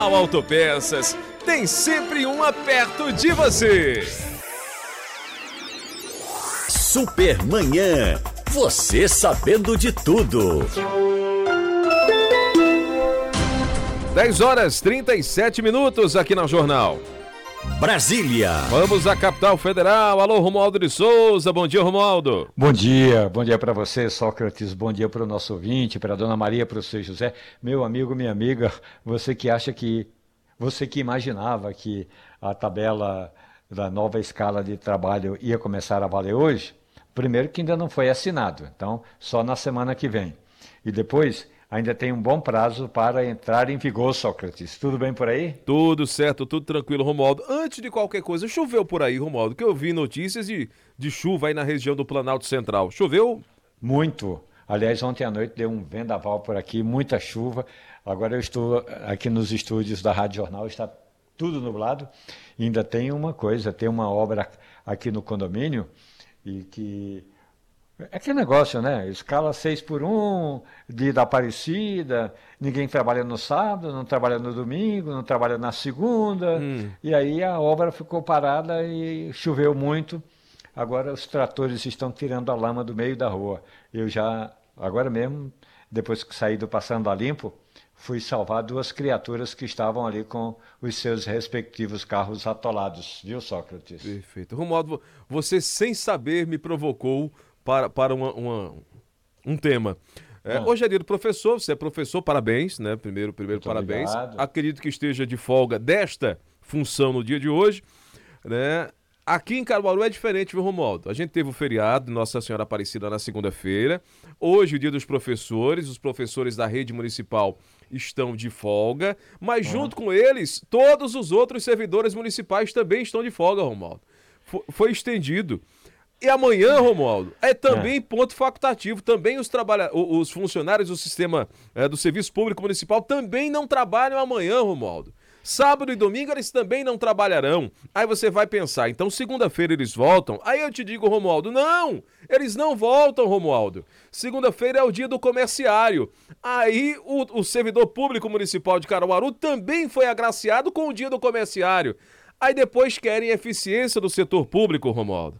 A Autopeças tem sempre uma perto de você. Supermanhã, você sabendo de tudo. 10h37 aqui na Jornal. Brasília. Vamos à capital federal. Alô, Romualdo de Souza. Bom dia, Romualdo. Bom dia para você, Sócrates. Bom dia para o nosso ouvinte, para a dona Maria, para o seu José. Meu amigo, minha amiga, você que imaginava que a tabela da nova escala de trabalho ia começar a valer hoje, primeiro que ainda não foi assinado, então só na semana que vem. E depois ainda tem um bom prazo para entrar em vigor, Sócrates. Tudo bem por aí? Tudo certo, tudo tranquilo, Romualdo. Antes de qualquer coisa, choveu por aí, Romualdo, que eu vi notícias de chuva aí na região do Planalto Central. Choveu? Muito. Aliás, ontem à noite deu um vendaval por aqui, muita chuva. Agora eu estou aqui nos estúdios da Rádio Jornal, está tudo nublado. E ainda tem uma coisa, tem uma obra aqui no condomínio e que... É aquele negócio, né? Escala 6x1, dia da Aparecida, ninguém trabalha no sábado, não trabalha no domingo, não trabalha na segunda. E aí a obra ficou parada e choveu muito. Agora os tratores estão tirando a lama do meio da rua. Eu já, agora mesmo, depois que saí do Passando a Limpo, fui salvar duas criaturas que estavam ali com os seus respectivos carros atolados, viu, Sócrates? Perfeito. Romualdo, você sem saber me provocou para um tema. Hoje é dia do professor, você é professor, parabéns, né? Primeiro muito parabéns. Obrigado. Acredito que esteja de folga desta função no dia de hoje, né? Aqui em Caruaru é diferente, viu, Romualdo? A gente teve o feriado de Nossa Senhora Aparecida na segunda-feira. Hoje, o dia dos professores, os professores da rede municipal estão de folga, mas junto com eles, todos os outros servidores municipais também estão de folga, Romualdo. Foi estendido. E amanhã, Romualdo, é também ponto facultativo. Também os funcionários do sistema do Serviço Público Municipal também não trabalham amanhã, Romualdo. Sábado e domingo eles também não trabalharão. Aí você vai pensar, então segunda-feira eles voltam? Aí eu te digo, Romualdo, não! Eles não voltam, Romualdo. Segunda-feira é o dia do comerciário. Aí o servidor público municipal de Caruaru também foi agraciado com o dia do comerciário. Aí depois querem eficiência do setor público, Romualdo.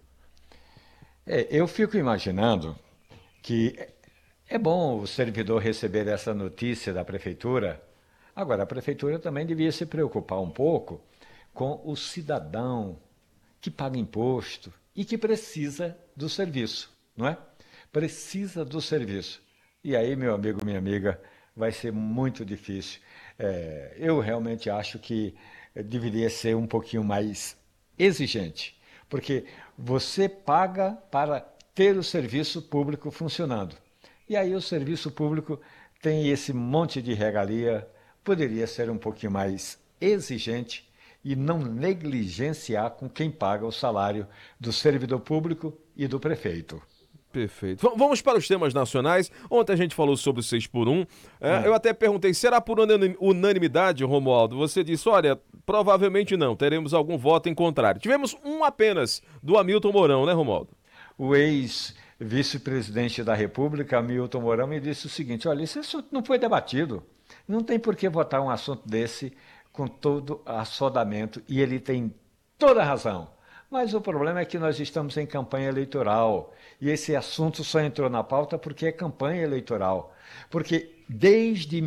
Eu fico imaginando que é bom o servidor receber essa notícia da prefeitura. Agora, a prefeitura também devia se preocupar um pouco com o cidadão que paga imposto e que precisa do serviço, não é? Precisa do serviço. E aí, meu amigo, minha amiga, vai ser muito difícil. Eu realmente acho que deveria ser um pouquinho mais exigente, porque você paga para ter o serviço público funcionando. E aí o serviço público tem esse monte de regalia, poderia ser um pouquinho mais exigente e não negligenciar com quem paga o salário do servidor público e do prefeito. Perfeito. Vamos para os temas nacionais. Ontem a gente falou sobre o 6x1. Eu até perguntei, será por unanimidade, Romualdo? Você disse, olha, provavelmente não, teremos algum voto em contrário. Tivemos um apenas, do Hamilton Mourão, né, Romualdo? O ex-vice-presidente da República, Hamilton Mourão, me disse o seguinte, olha, esse assunto não foi debatido. Não tem por que votar um assunto desse com todo assodamento, e ele tem toda a razão. Mas o problema é que nós estamos em campanha eleitoral e esse assunto só entrou na pauta porque é campanha eleitoral. Porque desde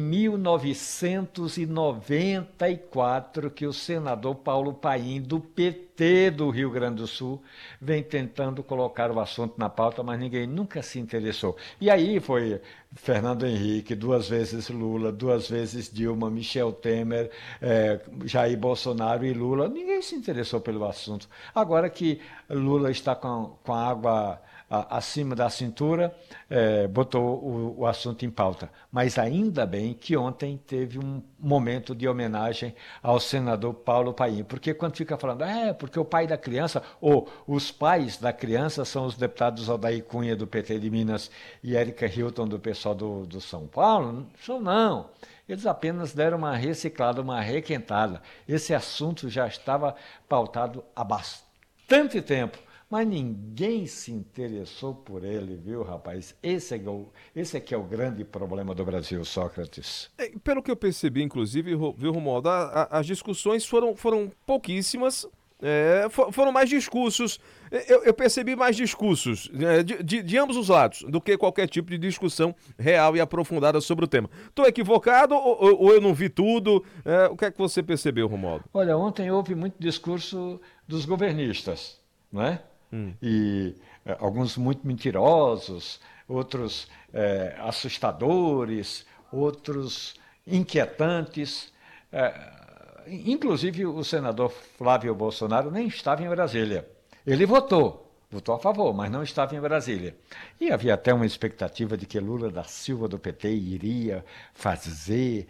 1994 que o senador Paulo Paim, do PT do Rio Grande do Sul, vem tentando colocar o assunto na pauta, mas ninguém nunca se interessou. E aí foi Fernando Henrique, 2 vezes Lula, 2 vezes Dilma, Michel Temer, Jair Bolsonaro e Lula. Ninguém se interessou pelo assunto. Agora que Lula está com a água acima da cintura, botou o assunto em pauta. Mas ainda bem que ontem teve um momento de homenagem ao senador Paulo Paim. Porque quando fica falando, porque o pai da criança, ou os pais da criança são os deputados Aldair Cunha, do PT de Minas, e Érica Hilton, do pessoal do São Paulo, não. Eles apenas deram uma reciclada, uma requentada. Esse assunto já estava pautado há bastante tempo, mas ninguém se interessou por ele, viu, rapaz? Esse é que é o grande problema do Brasil, Sócrates. Pelo que eu percebi, inclusive, viu, Romualdo, as discussões foram pouquíssimas. Foram mais discursos, eu percebi mais discursos de ambos os lados do que qualquer tipo de discussão real e aprofundada sobre o tema. Estou equivocado ou eu não vi tudo? O que é que você percebeu, Romualdo? Olha, ontem houve muito discurso dos governistas, não é? E alguns muito mentirosos, outros assustadores, outros inquietantes. Inclusive, o senador Flávio Bolsonaro nem estava em Brasília. Ele votou a favor, mas não estava em Brasília. E havia até uma expectativa de que Lula da Silva, do PT, iria fazer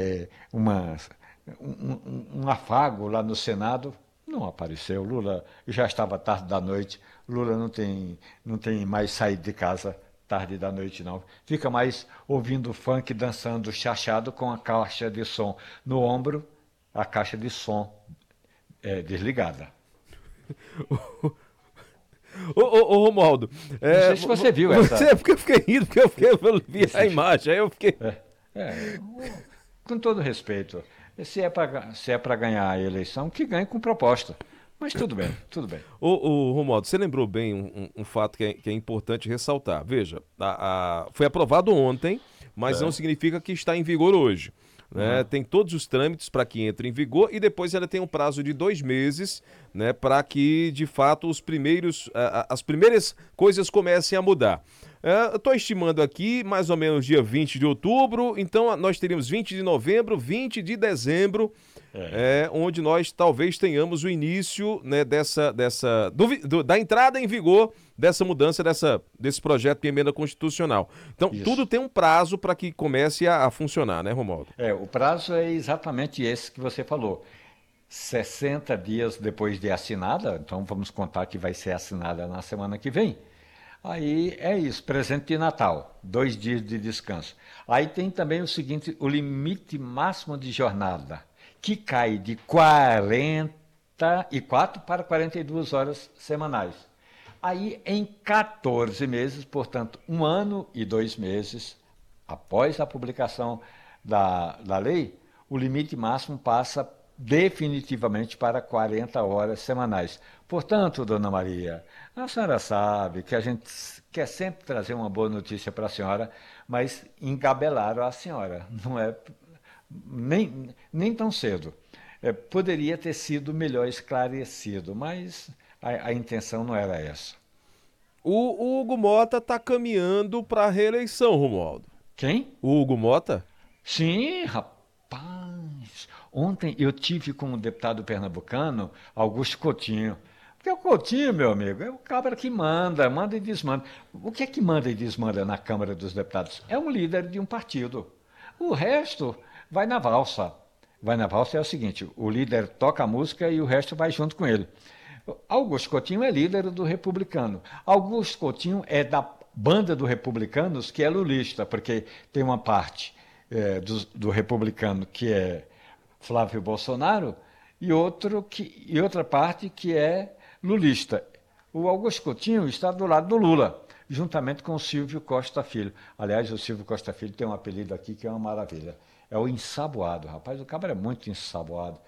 um afago lá no Senado. Não apareceu. Lula já estava tarde da noite. Lula não tem mais saído de casa tarde da noite, não. Fica mais ouvindo funk, dançando chachado com a caixa de som no ombro, a caixa de som desligada. Ô, Romualdo, não sei se você viu essa. É porque eu fiquei rindo, porque eu vi a imagem, aí eu fiquei... Com todo respeito, se é para ganhar a eleição, que ganhe com proposta. Mas tudo bem, tudo bem. Ô, Romualdo, você lembrou bem um fato que é importante ressaltar. Veja, foi aprovado ontem, mas não significa que está em vigor hoje. Né? Tem todos os trâmites para que entre em vigor e depois ela tem um prazo de 2 meses, né, para que, de fato, as primeiras coisas comecem a mudar. Eu estou estimando aqui mais ou menos dia 20 de outubro, então nós teríamos 20 de novembro, 20 de dezembro, onde nós talvez tenhamos o início, né, da entrada em vigor dessa mudança, desse projeto de emenda constitucional. Então, tudo tem um prazo para que comece a funcionar, né, Romualdo? O prazo é exatamente esse que você falou. 60 dias depois de assinada, então vamos contar que vai ser assinada na semana que vem. Aí é isso, presente de Natal, 2 dias de descanso. Aí tem também o seguinte, o limite máximo de jornada, que cai de 44 para 42 horas semanais. Aí, em 14 meses, portanto, 1 ano e 2 meses, após a publicação da lei, o limite máximo passa definitivamente para 40 horas semanais. Portanto, dona Maria, a senhora sabe que a gente quer sempre trazer uma boa notícia para a senhora, mas engabelaram a senhora, não é nem tão cedo. Poderia ter sido melhor esclarecido, mas a intenção não era essa. O Hugo Mota está caminhando para a reeleição, Romualdo. Quem? O Hugo Mota? Sim, rapaz. Ontem eu tive com o deputado pernambucano, Augusto Coutinho. Porque o Coutinho, meu amigo, é o cabra que manda e desmanda. O que é que manda e desmanda na Câmara dos Deputados? É um líder de um partido. O resto vai na valsa. Vai na valsa é o seguinte, o líder toca a música e o resto vai junto com ele. Augusto Coutinho é líder do Republicano. Augusto Coutinho é da banda do Republicanos que é lulista, porque tem uma parte do Republicano que é Flávio Bolsonaro e outra parte que é lulista. O Augusto Coutinho está do lado do Lula, juntamente com o Silvio Costa Filho. Aliás, o Silvio Costa Filho tem um apelido aqui que é uma maravilha. É o ensaboado, rapaz. O cabra é muito ensaboado.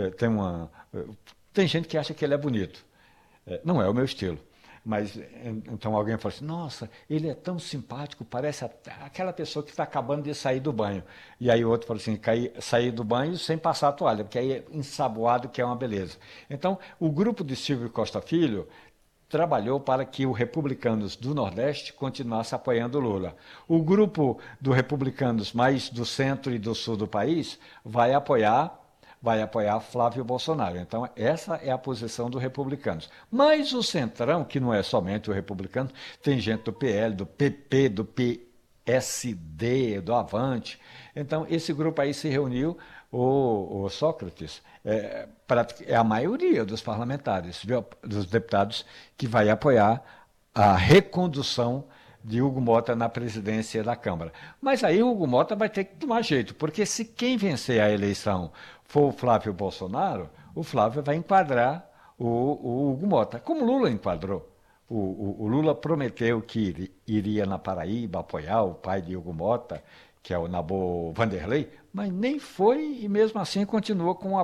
Tem gente que acha que ele é bonito. Não é o meu estilo. Mas então alguém fala assim, nossa, ele é tão simpático, parece aquela pessoa que está acabando de sair do banho. E aí o outro fala assim, sair do banho sem passar a toalha, porque aí é ensaboado, que é uma beleza. Então, o grupo de Silvio Costa Filho trabalhou para que os republicanos do Nordeste continuassem apoiando Lula. O grupo dos republicanos mais do centro e do sul do país vai apoiar Flávio Bolsonaro. Então, essa é a posição dos republicanos. Mas o Centrão, que não é somente o republicano, tem gente do PL, do PP, do PSD, do Avante. Então, esse grupo aí se reuniu, o Sócrates, é a maioria dos parlamentares, dos deputados, que vai apoiar a recondução de Hugo Mota na presidência da Câmara. Mas aí o Hugo Mota vai ter que tomar jeito, porque se quem vencer a eleição for o Flávio Bolsonaro, o Flávio vai enquadrar o Hugo Mota, como Lula enquadrou. O Lula prometeu que iria na Paraíba apoiar o pai de Hugo Mota, que é o Nabor Vanderlei, mas nem foi e mesmo assim continua com